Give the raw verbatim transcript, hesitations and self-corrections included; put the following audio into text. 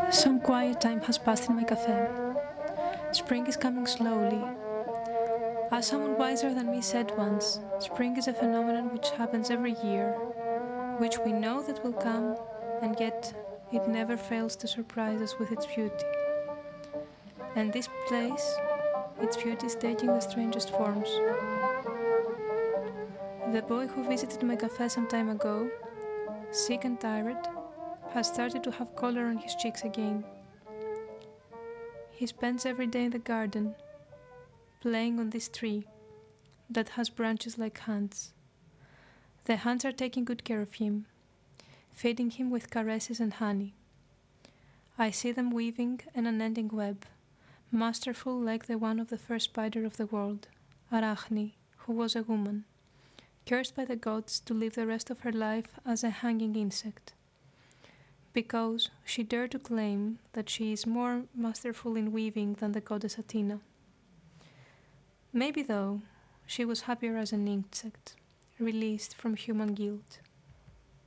Some quiet time has passed in my cafe. Spring is coming slowly. As someone wiser than me said once, spring is a phenomenon which happens every year, which we know that will come, and yet it never fails to surprise us with its beauty. And this place, its beauty is taking the strangest forms. The boy who visited my cafe some time ago, sick and tired, has started to have color on his cheeks again. He spends every day in the garden, playing on this tree that has branches like hands. The hands are taking good care of him, feeding him with caresses and honey. I see them weaving an unending web, masterful like the one of the first spider of the world, Arachne, who was a woman, cursed by the gods to live the rest of her life as a hanging insect, because she dared to claim that she is more masterful in weaving than the goddess Athena. Maybe, though, she was happier as an insect, released from human guilt.